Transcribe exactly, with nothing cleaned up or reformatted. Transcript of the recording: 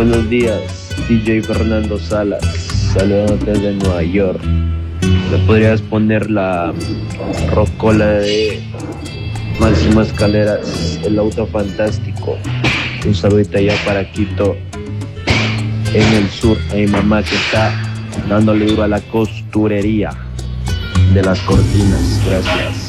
Buenos días, D J Fernando Salas, saludándote desde Nueva York. ¿Me podrías poner la rocola de Máximo Escaleras, El Auto Fantástico? Un saludito allá para Quito, en el sur, a mi mamá que está dándole duro a la costurería de las cortinas. Gracias.